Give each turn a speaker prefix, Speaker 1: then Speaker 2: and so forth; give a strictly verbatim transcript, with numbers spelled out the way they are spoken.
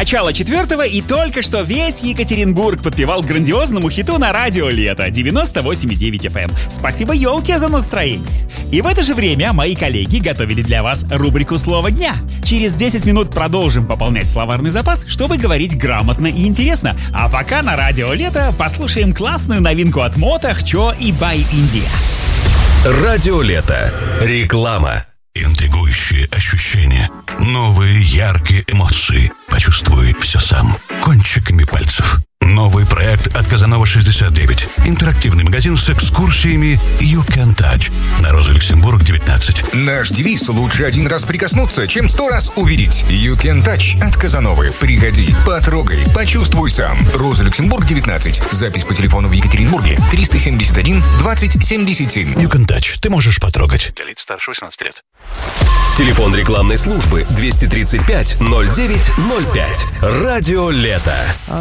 Speaker 1: Начало четвертого, и только что весь Екатеринбург подпевал грандиозному хиту на радио «Лето» девяносто восемь и девять эф эм. Спасибо елке за настроение. И в это же время мои коллеги готовили для вас рубрику «Слово дня». Через десять минут продолжим пополнять словарный запас, чтобы говорить грамотно и интересно. А пока на радио «Лето» послушаем классную новинку от Мото, Хчо и Бай Индия.
Speaker 2: Радио «Лето». Реклама.
Speaker 3: Интригующие ощущения, новые яркие эмоции. Почувствуй все сам, кончиками пальцев. Новый проект от Казанова шестьдесят девять. Интерактивный магазин с экскурсиями You Can Touch на Роза Люксембург девятнадцать.
Speaker 4: Наш девиз: лучше один раз прикоснуться, чем сто раз увидеть. You Can Touch от Казановы. Приходи, потрогай, почувствуй сам. Роза Люксембург девятнадцать. Запись по телефону в Екатеринбурге триста семьдесят один двадцать семьдесят семь.
Speaker 3: You Can Touch. Ты можешь потрогать.
Speaker 5: Для лиц старше восемнадцати лет.
Speaker 2: Телефон рекламной службы двести тридцать пять ноль девять ноль пять. Радио «Лето».